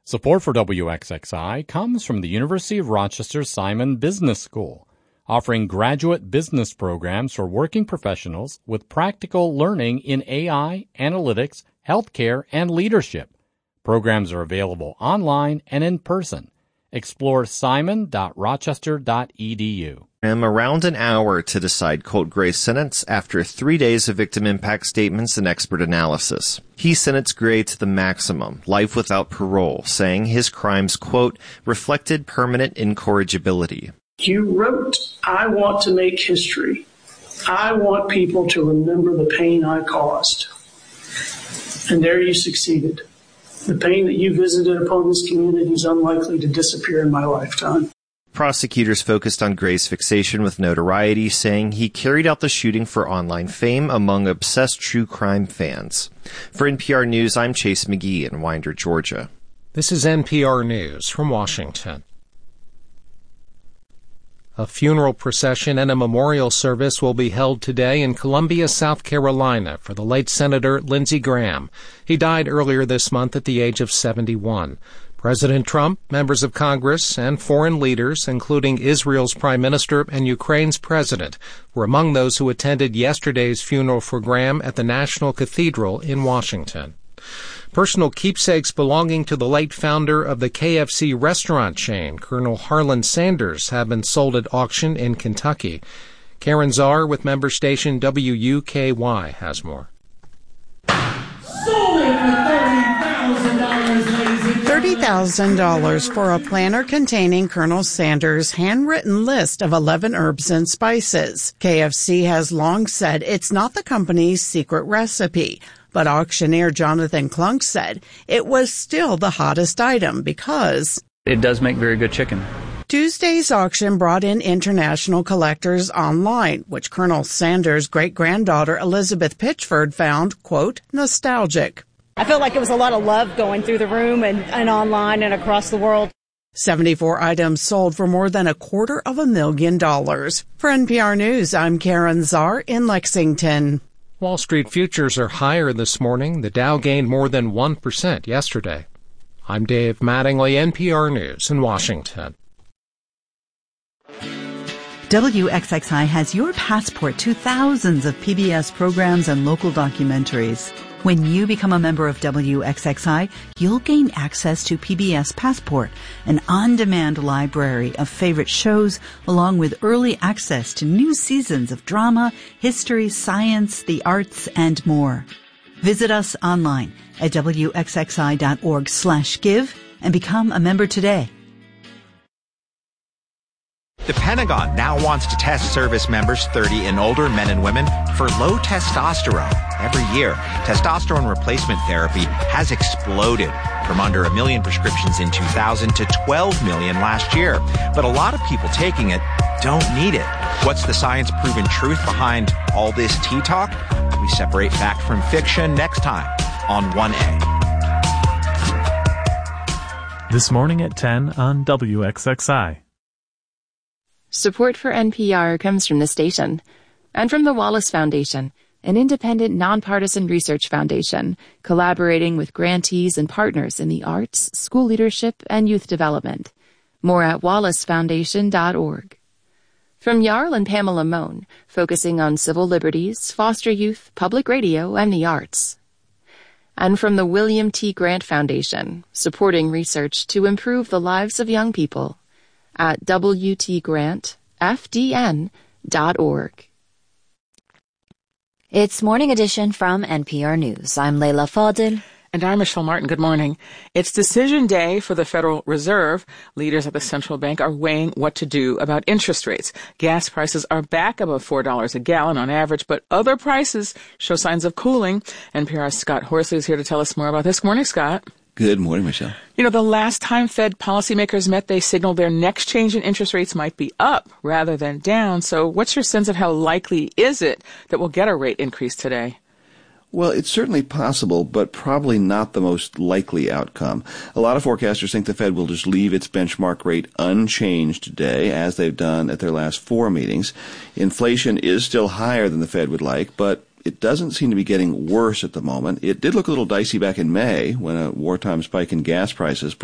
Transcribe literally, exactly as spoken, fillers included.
Support for W X X I comes from the University of Rochester Simon Business School, offering graduate business programs for working professionals with practical learning in A I, analytics, healthcare, and leadership. Programs are available online and in person. Explore simon dot rochester dot e d u. Around an hour to decide Colt Gray's sentence after three days of victim impact statements and expert analysis. He sentenced Gray to the maximum, life without parole, saying his crimes, quote, reflected permanent incorrigibility. You wrote, I want to make history. I want people to remember the pain I caused. And there you succeeded. The pain that you visited upon this community is unlikely to disappear in my lifetime. Prosecutors focused on Gray's fixation with notoriety, saying he carried out the shooting for online fame among obsessed true crime fans. For N P R News, I'm Chase McGee in Winder, Georgia. This is N P R News from Washington. A funeral procession and a memorial service will be held today in Columbia, South Carolina, for the late Senator Lindsey Graham. He died earlier this month at the age of seventy-one. President Trump, members of Congress, and foreign leaders, including Israel's Prime Minister and Ukraine's President, were among those who attended yesterday's funeral for Graham at the National Cathedral in Washington. Personal keepsakes belonging to the late founder of the K F C restaurant chain, Colonel Harlan Sanders, have been sold at auction in Kentucky. Karen Czar with member station W U K Y has more. Sold it for thirty thousand dollars, ladies and gentlemen. thirty thousand dollars for a planner containing Colonel Sanders' handwritten list of eleven herbs and spices. K F C has long said it's not the company's secret recipe, but auctioneer Jonathan Klunk said it was still the hottest item because it does make very good chicken. Tuesday's auction brought in international collectors online, which Colonel Sanders' great-granddaughter Elizabeth Pitchford found, quote, nostalgic. I felt like it was a lot of love going through the room and, and online and across the world. seventy-four items sold for more than a quarter of a million dollars. For N P R News, I'm Karen Czar in Lexington. Wall Street futures are higher this morning. The Dow gained more than one percent yesterday. I'm Dave Mattingly, N P R News in Washington. W X X I has your passport to thousands of P B S programs and local documentaries. When you become a member of W X X I, you'll gain access to P B S Passport, an on-demand library of favorite shows, along with early access to new seasons of drama, history, science, the arts, and more. Visit us online at W X X I dot org slash give and become a member today. The Pentagon now wants to test service members thirty and older, men and women, for low testosterone. Every year, testosterone replacement therapy has exploded from under a million prescriptions in two thousand to twelve million last year. But a lot of people taking it don't need it. What's the science-proven truth behind all this tea talk? We separate fact from fiction next time on one A. This morning at ten on W X X I. Support for N P R comes from the station and from the Wallace Foundation, an independent, nonpartisan research foundation collaborating with grantees and partners in the arts, school leadership, and youth development. More at wallace foundation dot org. From Jarl and Pamela Mohn, focusing on civil liberties, foster youth, public radio, and the arts. And from the William T. Grant Foundation, supporting research to improve the lives of young people. At w t grant f d n dot org. It's Morning Edition from N P R News. I'm Leila Fadil. And I'm Michelle Martin. Good morning. It's decision day for the Federal Reserve. Leaders at the central bank are weighing what to do about interest rates. Gas prices are back above four dollars a gallon on average, but other prices show signs of cooling. N P R's Scott Horsley is here to tell us more about this. Good morning, Scott. Good morning, Michelle. You know, the last time Fed policymakers met, they signaled their next change in interest rates might be up rather than down. So what's your sense of how likely is it that we'll get a rate increase today? Well, it's certainly possible, but probably not the most likely outcome. A lot of forecasters think the Fed will just leave its benchmark rate unchanged today, as they've done at their last four meetings. Inflation is still higher than the Fed would like, but it doesn't seem to be getting worse at the moment. It did look a little dicey back in May when a wartime spike in gas prices